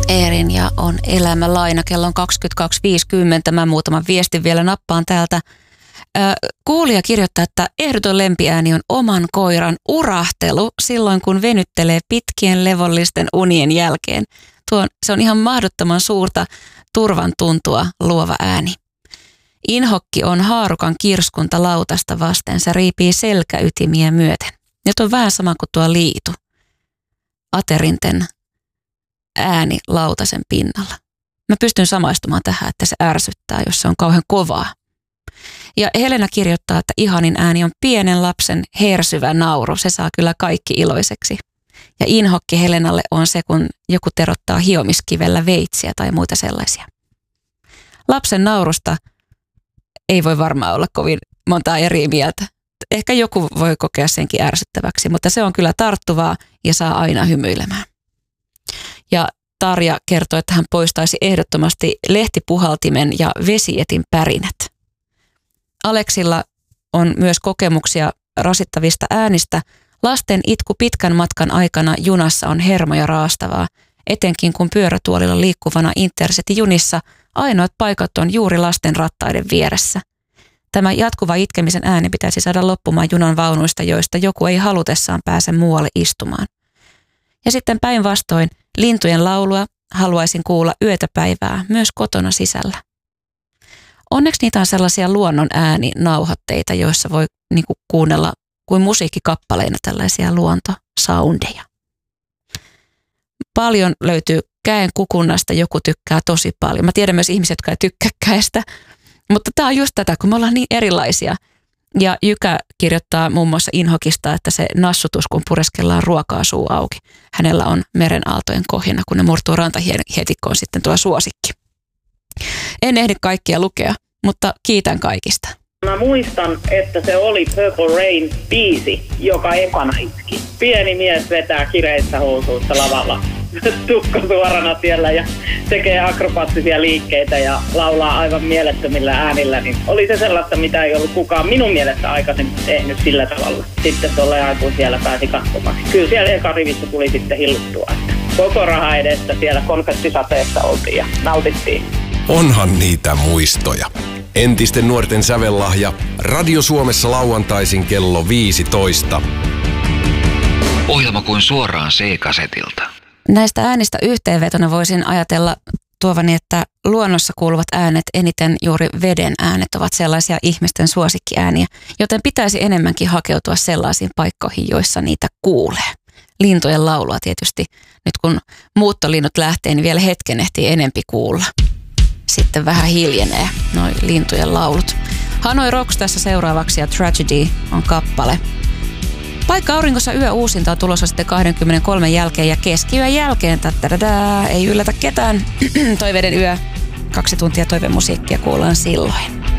Eerin ja on Elämä laina. Kello on 22.50. Mä muutaman viestin vielä nappaan täältä. Kuulija kirjoittaa, että ehdoton lempiääni on oman koiran urahtelu silloin, kun venyttelee pitkien levollisten unien jälkeen. Se on ihan mahdottoman suurta turvan tuntua luova ääni. Inhokki on haarukan kirskunta lautasta vasten. Se riipii selkäytimiä myöten. Nyt on vähän sama kuin tuo liitu. Aterinten ääni lautasen pinnalla. Mä pystyn samaistumaan tähän, että se ärsyttää, jos se on kauhean kovaa. Ja Helena kirjoittaa, että ihanin ääni on pienen lapsen hersyvä nauru. Se saa kyllä kaikki iloiseksi. Ja inhokki Helenalle on se, kun joku terottaa hiomiskivellä veitsiä tai muita sellaisia. Lapsen naurusta ei voi varmaan olla kovin montaa eri mieltä. Ehkä joku voi kokea senkin ärsyttäväksi, mutta se on kyllä tarttuvaa ja saa aina hymyilemään. Ja Tarja kertoi, että hän poistaisi ehdottomasti lehtipuhaltimen ja vesietin pärinät. Aleksilla on myös kokemuksia rasittavista äänistä. Lasten itku pitkän matkan aikana junassa on hermoja raastavaa, etenkin kun pyörätuolilla liikkuvana Intercity-junissa ainoat paikat on juuri lasten rattaiden vieressä. Tämä jatkuva itkemisen ääni pitäisi saada loppumaan junan vaunuista, joista joku ei halutessaan pääse muualle istumaan. Ja sitten päinvastoin lintujen laulua haluaisin kuulla yötä päivää myös kotona sisällä. Onneksi niitä on sellaisia luonnon ääninauhoitteita, joissa voi kuunnella kuin musiikkikappaleina tällaisia luontosoundeja. Paljon löytyy käen kukunnasta, joku tykkää tosi paljon. Mä tiedän myös ihmisiä, jotka ei tykkää käestä, mutta tää on just tätä, kun me ollaan niin erilaisia. Ja Jykä kirjoittaa muun muassa inhokista, että se nassutus, kun pureskellaan ruokaa suu auki. Hänellä on merenaaltojen kohina, kun ne murtuu rantahietikkoon sitten tuo suosikki. En ehdi kaikkia lukea, mutta kiitän kaikista. Mä muistan, että se oli Purple Rain-biisi, joka ekana iski. Pieni mies vetää kireissä housuissa lavalla, tukka suorana siellä ja tekee akrobaattisia liikkeitä ja laulaa aivan mielettömillä äänillä. Niin oli se sellaista, mitä ei ollut kukaan minun mielestä aikaisemmin tehnyt sillä tavalla. Sitten tolleen kun siellä pääsi katsomaan. Kyllä siellä eka rivissä tuli sitten hilluttua. Koko raha edestä siellä konfettisateessa oltiin ja nautittiin. Onhan niitä muistoja. Entisten nuorten sävellahja. Radio Suomessa lauantaisin kello 15. Ohjelma kuin suoraan C-kasetilta. Näistä äänistä yhteenvetona voisin ajatella tuovani, että luonnossa kuuluvat äänet, eniten juuri veden äänet, ovat sellaisia ihmisten suosikkiääniä, joten pitäisi enemmänkin hakeutua sellaisiin paikkoihin, joissa niitä kuulee. Lintujen laulua tietysti. Nyt kun muuttolinnut lähtee, niin vielä hetken ehtii enempi kuulla. Sitten vähän hiljenee noi lintujen laulut. Hanoi Rocks tässä seuraavaksi ja Tragedy on kappale. Paikka aurinkossa yö uusinta on tulossa sitten 23 jälkeen ja keskiyön jälkeen. Ei yllätä ketään. Toiveiden yö. 2 tuntia toivemusiikkia kuullaan silloin.